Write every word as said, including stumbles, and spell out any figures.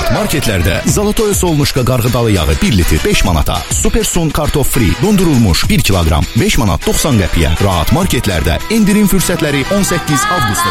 Rahat marketlərdə Zolotoy Solnuşka qarğıdalı yağı bir litr beş manata, Supersun kartof free dondurulmuş bir kiloqram beş manat doxsan qəpiyə. Rahat marketlərdə endirim fürsətləri on səkkiz avqustda.